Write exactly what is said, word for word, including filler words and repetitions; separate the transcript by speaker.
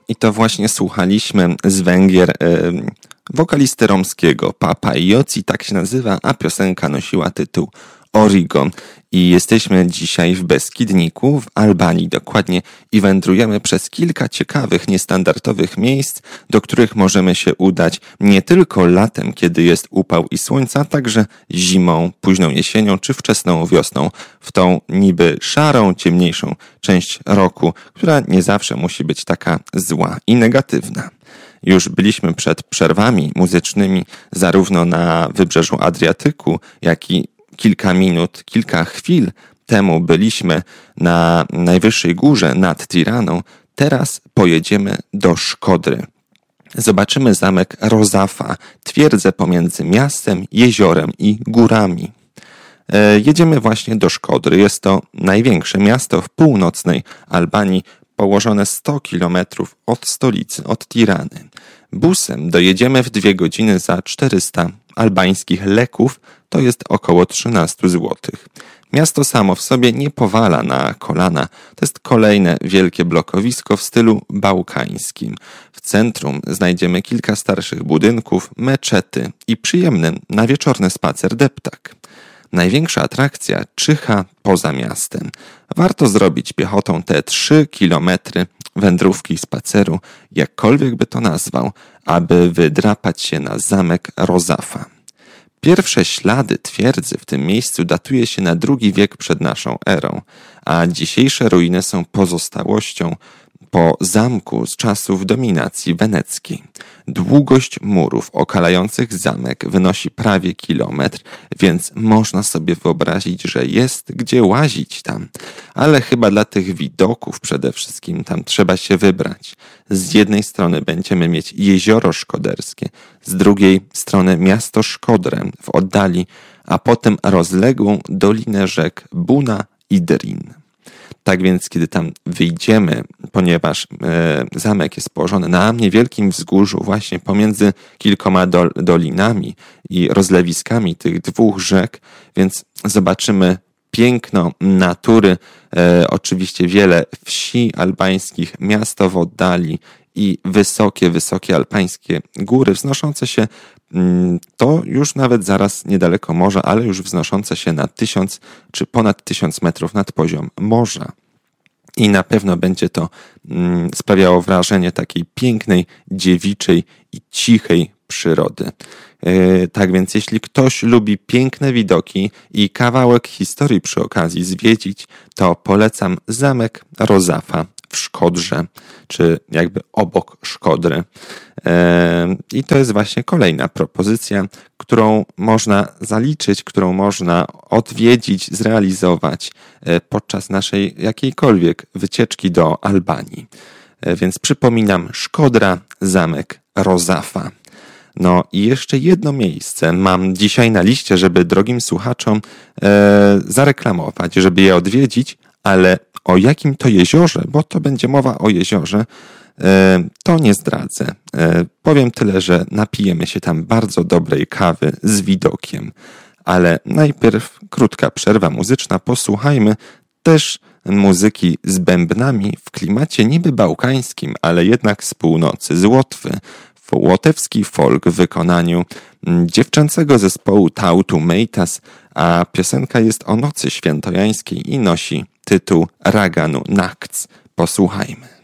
Speaker 1: I to właśnie słuchaliśmy z Węgier yy, wokalisty romskiego Papa Ioci, tak się nazywa, a piosenka nosiła tytuł Origo. I jesteśmy dzisiaj w Beskidniku, w Albanii dokładnie, i wędrujemy przez kilka ciekawych, niestandardowych miejsc, do których możemy się udać nie tylko latem, kiedy jest upał i słońca, a także zimą, późną jesienią czy wczesną wiosną, w tą niby szarą, ciemniejszą część roku, która nie zawsze musi być taka zła i negatywna. Już byliśmy przed przerwami muzycznymi zarówno na wybrzeżu Adriatyku, jak i kilka minut, kilka chwil temu byliśmy na najwyższej górze nad Tiraną. Teraz pojedziemy do Szkodry. Zobaczymy zamek Rozafa, twierdzę pomiędzy miastem, jeziorem i górami. E, jedziemy właśnie do Szkodry. Jest to największe miasto w północnej Albanii, położone sto kilometrów od stolicy, od Tirany. Busem dojedziemy w dwie godziny za czterysta albańskich leków, to jest około trzynaście złotych. Miasto samo w sobie nie powala na kolana. To jest kolejne wielkie blokowisko w stylu bałkańskim. W centrum znajdziemy kilka starszych budynków, meczety i przyjemny na wieczorny spacer deptak. Największa atrakcja czyha poza miastem. Warto zrobić piechotą te trzy kilometry wędrówki i spaceru, jakkolwiek by to nazwał, aby wydrapać się na zamek Rozafa. Pierwsze ślady twierdzy w tym miejscu datuje się na drugi wiek przed naszą erą, a dzisiejsze ruiny są pozostałością po zamku z czasów dominacji weneckiej. Długość murów okalających zamek wynosi prawie kilometr, więc można sobie wyobrazić, że jest gdzie łazić tam. Ale chyba dla tych widoków przede wszystkim tam trzeba się wybrać. Z jednej strony będziemy mieć jezioro szkoderskie, z drugiej strony miasto Szkodrę w oddali, a potem rozległą dolinę rzek Buna i Drin. Tak więc, kiedy tam wyjdziemy, ponieważ e, zamek jest położony na niewielkim wzgórzu właśnie pomiędzy kilkoma dol, dolinami i rozlewiskami tych dwóch rzek, więc zobaczymy piękno natury, e, oczywiście wiele wsi albańskich, miasto w oddali i wysokie, wysokie albańskie góry wznoszące się, to już nawet zaraz niedaleko morza, ale już wznoszące się na tysiąc czy ponad tysiąc metrów nad poziom morza. I na pewno będzie to mm, sprawiało wrażenie takiej pięknej, dziewiczej i cichej przyrody. Yy, tak więc jeśli ktoś lubi piękne widoki i kawałek historii przy okazji zwiedzić, to polecam zamek Rozafa w Szkodrze, czy jakby obok Szkodry. I to jest właśnie kolejna propozycja, którą można zaliczyć, którą można odwiedzić, zrealizować podczas naszej jakiejkolwiek wycieczki do Albanii. Więc przypominam, Szkodra, zamek Rozafa. No i jeszcze jedno miejsce mam dzisiaj na liście, żeby drogim słuchaczom e, zareklamować, żeby je odwiedzić, ale o jakim to jeziorze, bo to będzie mowa o jeziorze, to nie zdradzę. Powiem tyle, że napijemy się tam bardzo dobrej kawy z widokiem. Ale najpierw krótka przerwa muzyczna. Posłuchajmy też muzyki z bębnami w klimacie niby bałkańskim, ale jednak z północy, z Łotwy. Łotewski folk w wykonaniu dziewczęcego zespołu Tautu Meitas, a piosenka jest o nocy świętojańskiej i nosi tytuł Raganu Nakts. Posłuchajmy.